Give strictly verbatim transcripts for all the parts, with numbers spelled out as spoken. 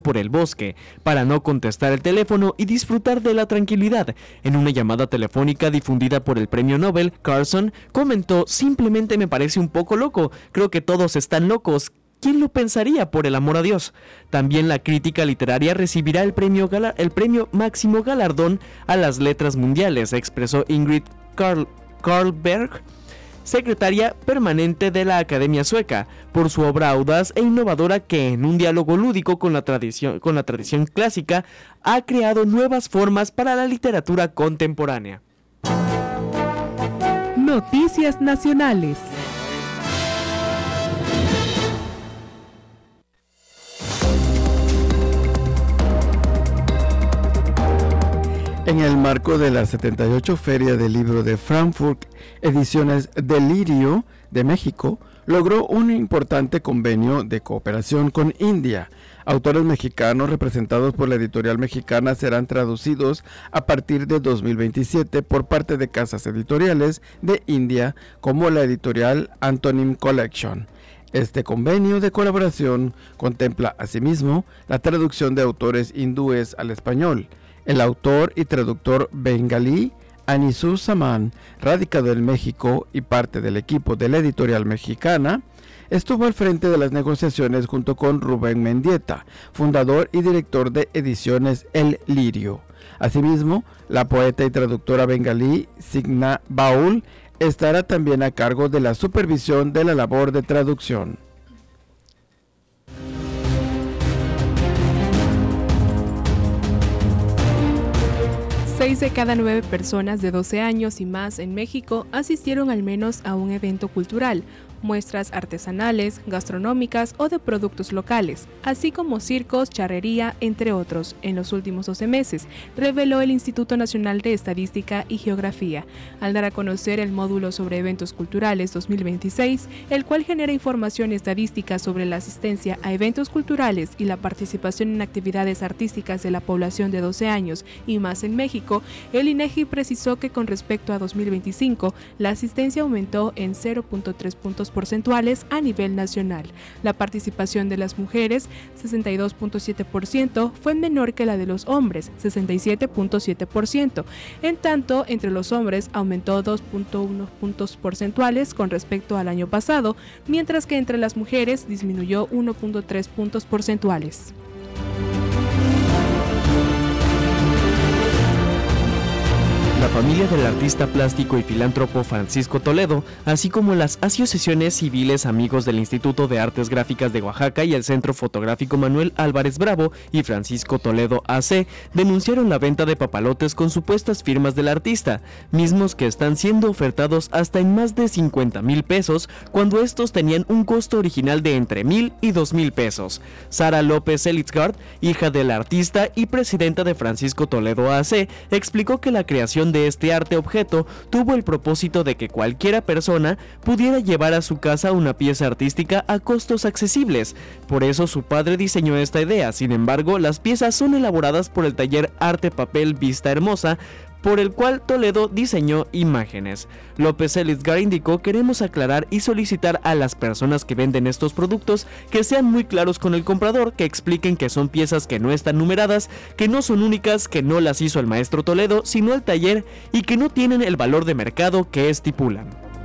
por el bosque, para no contestar el teléfono y disfrutar de la tranquilidad. En una llamada telefónica difundida por el premio Nobel, Carson comentó: simplemente me parece un poco loco, creo que todos están locos. ¿Quién lo pensaría, por el amor a Dios? También la crítica literaria recibirá el premio, gala, el premio máximo galardón a las letras mundiales, expresó Ingrid Carl, Carlberg, secretaria permanente de la Academia Sueca, por su obra audaz e innovadora que, en un diálogo lúdico con la tradición, con la tradición clásica, ha creado nuevas formas para la literatura contemporánea. Noticias nacionales. En el marco de la setenta y ocho Feria del Libro de Frankfurt, Ediciones Delirio de México logró un importante convenio de cooperación con India. Autores mexicanos representados por la editorial mexicana serán traducidos a partir de dos mil veintisiete por parte de casas editoriales de India, como la editorial Antonym Collection. Este convenio de colaboración contempla asimismo la traducción de autores hindúes al español. El autor y traductor bengalí Anisu Saman, radicado en México y parte del equipo de la editorial mexicana, estuvo al frente de las negociaciones junto con Rubén Mendieta, fundador y director de Ediciones El Lirio. Asimismo, la poeta y traductora bengalí Signa Baul estará también a cargo de la supervisión de la labor de traducción. Seis de cada nueve personas de doce años y más en México asistieron al menos a un evento cultural, muestras artesanales, gastronómicas o de productos locales, así como circos, charrería, entre otros, en los últimos doce meses, reveló el Instituto Nacional de Estadística y Geografía, al dar a conocer el módulo sobre eventos culturales dos mil veintiséis, el cual genera información estadística sobre la asistencia a eventos culturales y la participación en actividades artísticas de la población de doce años y más en México. El INEGI precisó que con respecto a dos mil veinticinco, la asistencia aumentó en cero punto tres puntos porcentuales a nivel nacional. La participación de las mujeres, sesenta y dos punto siete por ciento, fue menor que la de los hombres, sesenta y siete punto siete por ciento. En tanto, entre los hombres aumentó dos punto uno puntos porcentuales con respecto al año pasado, mientras que entre las mujeres disminuyó uno punto tres puntos porcentuales. La familia del artista plástico y filántropo Francisco Toledo, así como las asociaciones civiles Amigos del Instituto de Artes Gráficas de Oaxaca y el Centro Fotográfico Manuel Álvarez Bravo y Francisco Toledo A C, denunciaron la venta de papalotes con supuestas firmas del artista, mismos que están siendo ofertados hasta en más de cincuenta mil pesos, cuando estos tenían un costo original de entre mil y dos mil pesos. Sara López Elitzgard, hija del artista y presidenta de Francisco Toledo A C, explicó que la creación de este arte objeto tuvo el propósito de que cualquiera persona pudiera llevar a su casa una pieza artística a costos accesibles. Por eso su padre diseñó esta idea. Sin embargo, las piezas son elaboradas por el taller Arte Papel Vista Hermosa, por el cual Toledo diseñó imágenes. López Elitzgar indicó: queremos aclarar y solicitar a las personas que venden estos productos que sean muy claros con el comprador, que expliquen que son piezas que no están numeradas, que no son únicas, que no las hizo el maestro Toledo, sino el taller, y que no tienen el valor de mercado que estipulan.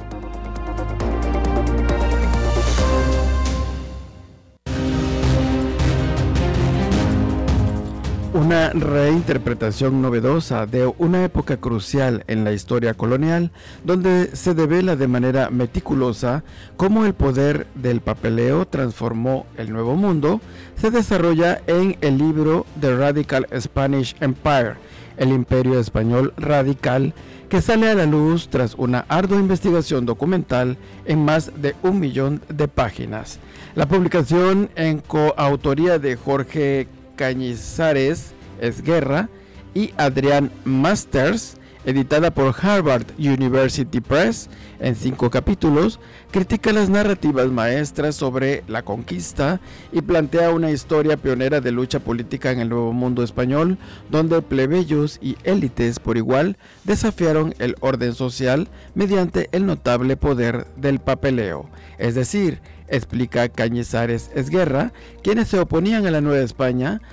Una reinterpretación novedosa de una época crucial en la historia colonial, donde se devela de manera meticulosa cómo el poder del papeleo transformó el Nuevo Mundo, se desarrolla en el libro The Radical Spanish Empire, el Imperio Español Radical, que sale a la luz tras una ardua investigación documental en más de un millón de páginas. La publicación, en coautoría de Jorge Cañizares Esguerra y Adrián Masters, editada por Harvard University Press, en cinco capítulos, critica las narrativas maestras sobre la conquista y plantea una historia pionera de lucha política en el Nuevo Mundo español, donde plebeyos y élites por igual desafiaron el orden social mediante el notable poder del papeleo. Es decir, explica Cañizares Esguerra, quienes se oponían a la Nueva España